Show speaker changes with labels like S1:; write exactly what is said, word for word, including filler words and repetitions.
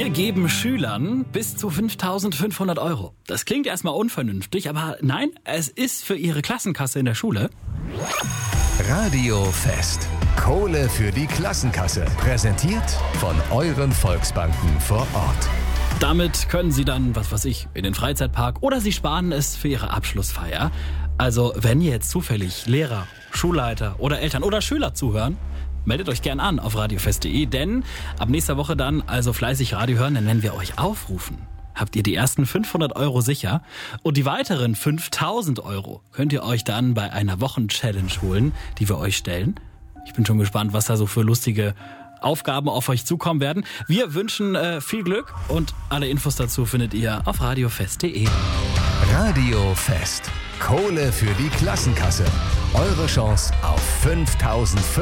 S1: Wir geben Schülern bis zu fünftausendfünfhundert Euro. Das klingt erstmal unvernünftig, aber nein, es ist für ihre Klassenkasse in der Schule.
S2: Radiofest. Kohle für die Klassenkasse. Präsentiert von euren Volksbanken vor Ort.
S1: Damit können Sie dann, was weiß ich, in den Freizeitpark oder Sie sparen es für Ihre Abschlussfeier. Also wenn jetzt zufällig Lehrer, Schulleiter oder Eltern oder Schüler zuhören, meldet euch gern an auf radiofest punkt de, denn ab nächster Woche dann also fleißig Radio hören, dann werden wir euch aufrufen. Habt ihr die ersten fünfhundert Euro sicher und die weiteren fünftausend Euro könnt ihr euch dann bei einer Wochen-Challenge holen, die wir euch stellen. Ich bin schon gespannt, was da so für lustige Aufgaben auf euch zukommen werden. Wir wünschen äh, viel Glück und alle Infos dazu findet ihr auf radiofest punkt de.
S2: Radiofest. Kohle für die Klassenkasse. Eure Chance auf fünftausend